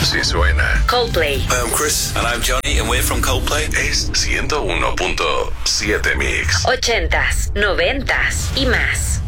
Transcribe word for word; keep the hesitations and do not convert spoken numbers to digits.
Si suena. Coldplay. Hi, I'm Chris. And I'm Johnny, and we're from Coldplay. Es ciento uno punto siete Mix. Ochentas, noventas y más.